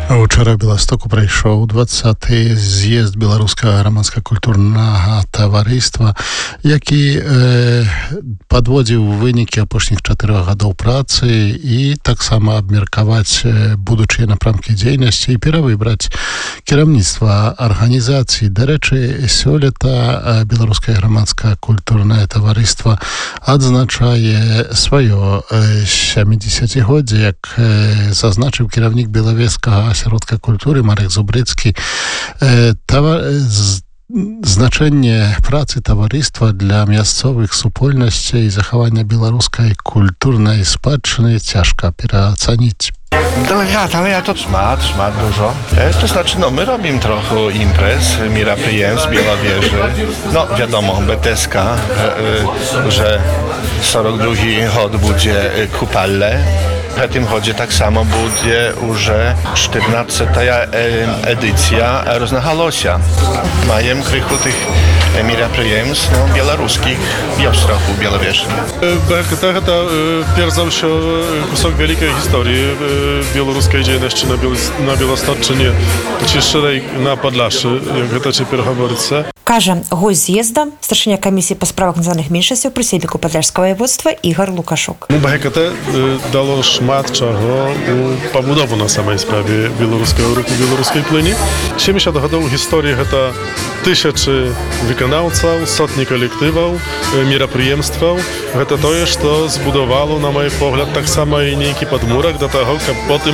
Учора Беластоку прайшоў 20-й з'езд беларускага грамадска-культурнага таварыства, які падводзіў вынікі апошніх 4 гадоў працы і таксама абмеркаваць будучыя напрамкі дзейнасці і перавыбраць кіраўніцтва арганізацыі. Дарэчы, сёлета беларускае грамадска-культурнае таварыства адзначае сваё 70-годдзе, як зазначыў кіраўнік белавежскага асяродка культуры Марек Зубрыцкі. Значэнне працы таварыства для мясцовых супольнасцей і захавання беларускай культурнай спадчыны цяжка пераацаніць. Ale to szmat dużo. To znaczy, my robimy trochę imprez, мероприятий, Białowieży. Wiadomo, Beteska, że 42 rok będzie kupalne. W tym chodzie tak samo będzie już 14. edycja Roznachalosia. Mają krychu tych мероприятий białoruskich w Ostrochu, Białowieży. БГКТ – это, перш за все, кусок великой истории белорусской деятельности на Белосточчине, чи ширей на Подляші, як це тепер говориться. Каже гость з'їзда, старшиня комісії по справах національних меншостей при Сейміку Подляшського воєводства Ігор Лукашук. БГКТ дало шмат чого у побудову на самій справі білоруського руху, білоруської плині. 70 років історії – це тисячі виконавців, сотні колективів, мероприємств. Це те, що збудувало, на мій погляд, так само і некий подмурок до того, як потім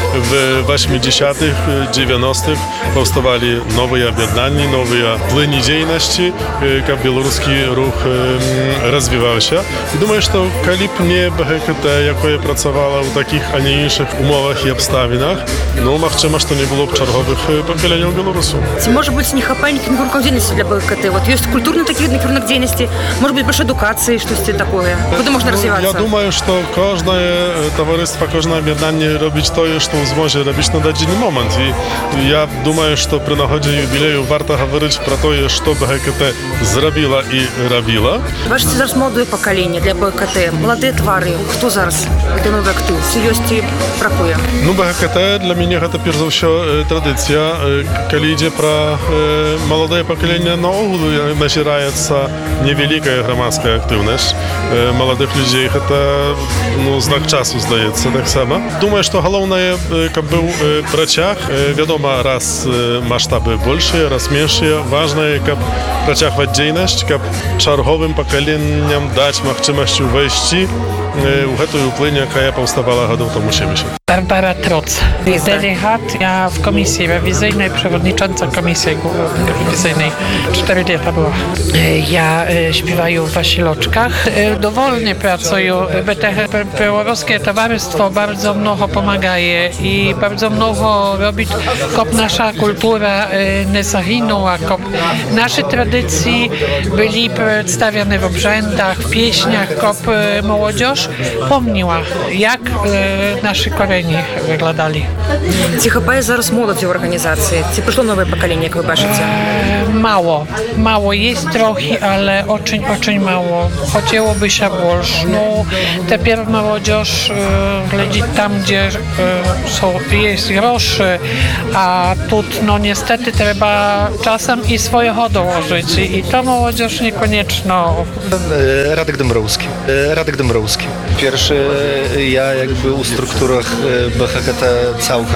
в 80-х, 90-х повставали нові об'єднання, нові плині дзейнасці, каб беларускі рух развіваўся. І думаю, што калі б не БГКТ, якое працавала ў такіх, а не іншых умовах і абставінах, магчыма, што не было б чарговых пакаленняў беларусаў. Ці можа быць не хапае нейкіх напрымкаў дзейнасці для БГКТ? Вот ёсць культурны такі від накірунак дзейнасці, можа быць больш адукацыі, штосьці такое, куды можна развівацца? Я думаю, што кожнае таварыства, кожнае аб'яднанне робіць тое, што зможа рабіць на дадзены момант. І я думаю, што пры нагодзе юбілею варта гаварыць пра тое, што БГКТ зрабіла і рабіла. Бачыце зараз маладое пакаленне для БГКТ, маладыя твары. Хто зараз гэты новы актыў? Ці ёсць і бракуе? БГКТ для мяне гэта перш за ўсё традыцыя. Калі ідзе пра маладое пакаленне, наогул назіраецца невялікая грамадская актыўнасць маладых людзей. Гэта знак часу, здаецца, таксама. Думаю, што галоўнае, каб быў працяг. Вядома, раз маштабы большыя, раз меншыя. Важнае, каб працягваць дзейнасць, каб чарговым пакаленням даць магчымасць увайсці ў гэтую плынь, якая паўставала гадоў тому 70. Barbara Troc, delegat. Ja w komisji rewizyjnej, przewodnicząca komisji rewizyjnej 4 lata była. Ja śpiewaję w Wasiloczkach. Dowolnie pracuję. Białoruskie towarzystwo bardzo mnogo pomaga i bardzo mnogo robi, kop nasza kultura nie zaginęła, kop nasze tradycje byli przedstawiane w obrzędach, w pieśniach, kop młodzież pomniła, jak nasze korені wyglądali. Ці хапае зараз моладзі ў арганізацыі? Ці прыйшло новае пакаленне, як вы бачыце? Mało. Jest trochę, ale очень mało. Chciałoby się больше. Teraz młodzież ględzi tam, gdzie jest groszy, a tu niestety trzeba czasem i swojego dołożyć. I to młodzież niekoniecznie. Radek Dąbrowski. Pierwszy ja jakby u strukturach BHKT całkiem